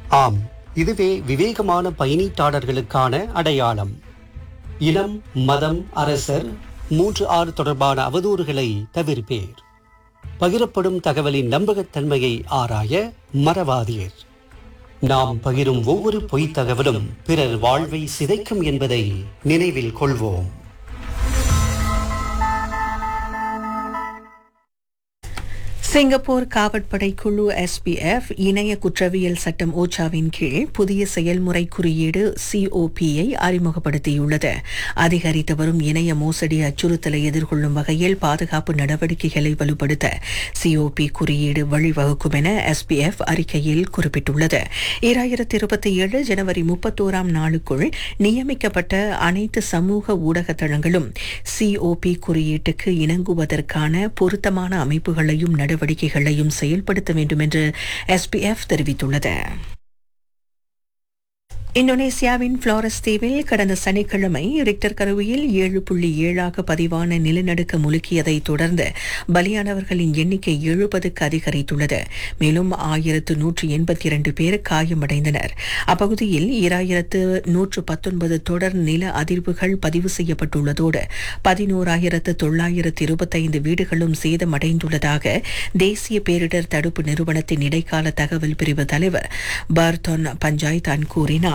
ஆம், இதுவே விவேகமான பயணீட்டாளர்களுக்கான அடையாளம். இனம், மதம், அரசர் 3-6 தொடர்பான அவதூறுகளை தவிர்ப்பேர். பகிரப்படும் தகவலின் நம்பகத்தன்மையை ஆராய மறவாதீர். நாம் பகிரும் ஒவ்வொரு பொய்த் தகவலும் பிறர் வாழ்வை சிதைக்கும் என்பதை நினைவில் கொள்வோம். சிங்கப்பூர் காவற்படை குழு SPF இணைய குற்றவியல் சட்டம் ஓச்சாவின் கீழ் புதிய செயல்முறை குறியீடு COP-ஐ அறிமுகப்படுத்தியுள்ளது. அதிகரித்து வரும் இணைய மோசடி அச்சுறுத்தலை எதிர்கொள்ளும் வகையில் பாதுகாப்பு நடவடிக்கைகளை வலுப்படுத்த COP குறியீடு வழிவகுக்கும் என SPF அறிக்கையில் குறிப்பிட்டுள்ளது. 2027 ஜனவரி 31ஆம் நாளுக்குள் நியமிக்கப்பட்ட அனைத்து சமூக ஊடக தளங்களும் COP குறியீட்டுக்கு இணங்குவதற்கான பொருத்தமான அமைப்புகளையும் நடவடிக்கைகளையும் செயல்படுத்த வேண்டும் என்று SPF தெரிவித்துள்ளது. இந்தோனேசியாவின் புளோரஸ் தீவில் கடந்த சனிக்கிழமை ரிக்டர் கருவியில் 7.7 பதிவான நிலநடுக்கம் உலுக்கியதை தொடர்ந்து பலியானவர்களின் எண்ணிக்கை 70க்கு அதிகரித்துள்ளது. மேலும் 1182 பேர் காயமடைந்தனர். அப்பகுதியில் 2119 தொடர் நில அதிர்வுகள் பதிவு செய்யப்பட்டுள்ளதோடு 11,925 வீடுகளும் சேதமடைந்துள்ளதாக தேசிய பேரிடர் தடுப்பு நிறுவனத்தின் இடைக்கால தகவல் பிரிவு தலைவர் பர்தோன் பஞ்சாய்தான் கூறினார்.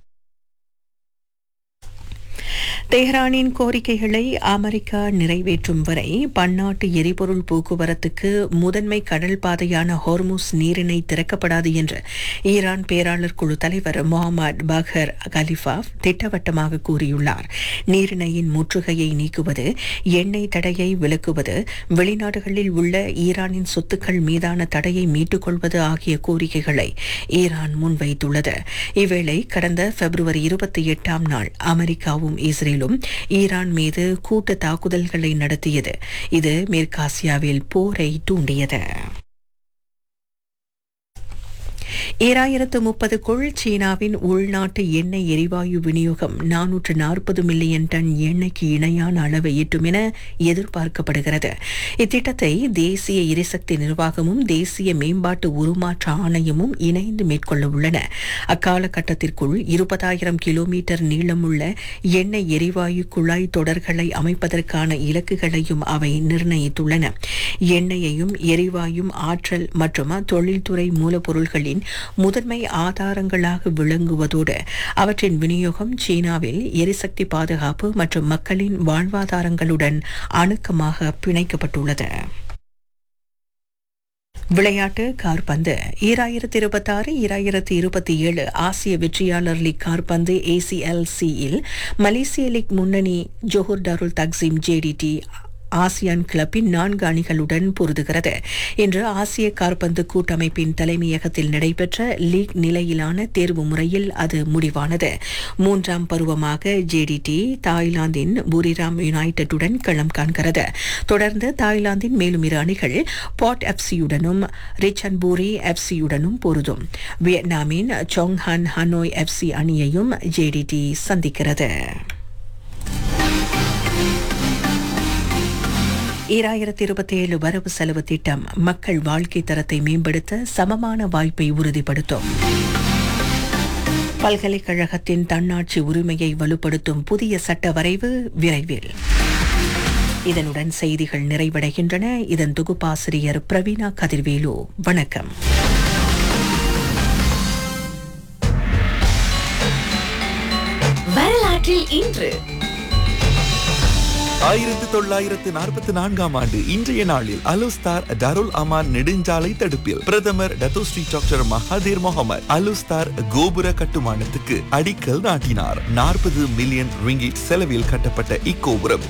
தெஹ்ரானின் கோரிக்கைகளை அமெரிக்கா நிறைவேற்றும் வரை பன்னாட்டு எரிபொருள் போக்குவரத்துக்கு முதன்மை கடல் பாதையான ஹோர்முஸ் நீரிணை திறக்கப்படாது என்று ஈரான் பேராளர் குழு தலைவர் முகமது பகர் கலிஃபாப் திட்டவட்டமாக கூறியுள்ளார். நீரிணையின் முற்றுகையை நீக்குவது, எண்ணெய் தடையை விலக்குவது, வெளிநாடுகளில் உள்ள ஈரானின் சொத்துக்கள் மீதான தடையை மீட்டுக் கொள்வது ஆகிய கோரிக்கைகளை ஈரான் முன்வைத்துள்ளது. இவ்வேளை கடந்த பிப்ரவரி 28ஆம் நாள் அமெரிக்காவும் இஸ்ரேலும் ஈரான் மீது கூட்டு தாக்குதல்களை நடத்தியது. இது மேற்காசியாவில் போரை தூண்டியது. 2030க்குள் சீனாவின் உள்நாட்டு எண்ணெய் எரிவாயு விநியோகம் 440 மில்லியன் டன் எண்ணெய்க்கு இணையான அளவை எட்டும் என எதிர்பார்க்கப்படுகிறது. இத்திட்டத்தை தேசிய எரிசக்தி நிர்வாகமும் தேசிய மேம்பாட்டு உருமாற்ற ஆணையமும் இணைந்து மேற்கொள்ள உள்ளன. அக்காலகட்டத்திற்குள் 20,000 கிலோமீட்டர் நீளமுள்ள எண்ணெய் எரிவாயு குழாய் தொடர்களை அமைப்பதற்கான இலக்குகளையும் அவை நிர்ணயித்துள்ளன. எண்ணெயையும் எரிவாயும் ஆற்றல் மற்றும் தொழில்துறை மூலப்பொருள்களின் முதன்மை ஆதாரங்களாக விளங்குவதோடு அவற்றின் விநியோகம் சீனாவில் எரிசக்தி பாதுகாப்பு மற்றும் மக்களின் வாழ்வாதாரங்களுடன் அணுக்கமாக பிணைக்கப்பட்டுள்ளது. விளையாட்டு காற்பந்து 2026-2027 ஆசிய வெற்றியாளர் லீக் காற்பந்து ACLC-யில் மலேசிய லீக் முன்னணி ஜோஹர் டாருல் தக்சீம் JDT ஆசியான் கிளப்பின் 4 அணிகளுடன் பொருதுகிறது. இன்று ஆசிய காற்பந்து கூட்டமைப்பின் தலைமையகத்தில் நடைபெற்ற லீக் நிலையிலான தேர்வு முறையில் அது முடிவானது. 3ஆம் பருவமாக JDT தாய்லாந்தின் பூரிராம் யுனைடெட்டுடன் களம் காண்கிறது. தொடர்ந்து தாய்லாந்தின் மேலும் 2 அணிகள் பாட் FC-யுடனும் ரிச்சன்பூரி FC-யுடனும் பொருதும். வியட்நாமின் சோங்ஹான் ஹனோய் FC அணியையும் JDT சந்திக்கிறது. 2027 வரவு செலவு திட்டம் மக்கள் வாழ்க்கை தரத்தை மேம்படுத்த சமமான வாய்ப்பை உறுதிப்படுத்தும். பல்கலைக்கழகத்தின் தன்னாட்சி உரிமையை வலுப்படுத்தும் புதிய சட்ட வரைவு விரைவில். இதனுடன் செய்திகள் நிறைவடைகின்றன. இதன் தொகுப்பாசிரியர் பிரவீணா கதிர்வேலு. வணக்கம். வரலாற்றில் இன்று 1944ஆம் ஆண்டு இன்றைய நாளில் அலுஸ்தார் டாருல் அமான் நெடுஞ்சாலை தடுப்பில் பிரதமர் டத்தோஸ்ரீ டாக்டர் மகாதீர் முகமது அலுஸ்தார் கோபுர கட்டுமானத்துக்கு அடிக்கல் நாட்டினார். 40 மில்லியன் ரிங்கிட் செலவில் கட்டப்பட்ட இக்கோபுரம்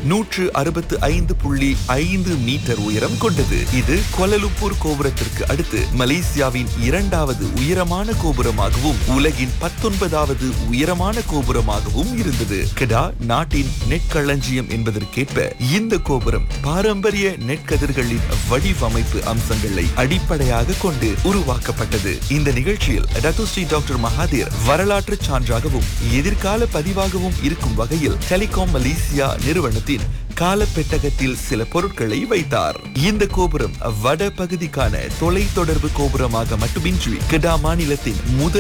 165.5 மீட்டர் உயரம் கொண்டது. இது கோலலும்பூர் கோபுரத்திற்கு அடுத்து மலேசியாவின் 2வது உயரமான கோபுரமாகவும் உலகின் 19வது உயரமான கோபுரமாகவும் இருந்தது. கெடா நாட்டின் நெற்களஞ்சியம் என்பதற்கு இந்த கோபுரம் பாரம்பரிய நெற்கதிர்களின் வடிவமைப்பு அம்சங்களை அடிப்படையாக கொண்டு உருவாக்கப்பட்டது. இந்த நிகழ்ச்சியில் டத்தோஸ்ரீ டாக்டர் மகாதீர் வரலாற்று சான்றாகவும் எதிர்கால பதிவாகவும் இருக்கும் வகையில் டெலிகாம் மலேசியா நிறுவனத்தின் காலப்பெட்டகத்தில் சில பொருட்களை வைத்தார். இந்த கோபுரம் வட பகுதிக்கான தொலைத்தொடர்பு கோபுரமாக மட்டுமின்றி கெடா மாநிலத்தின் முதல்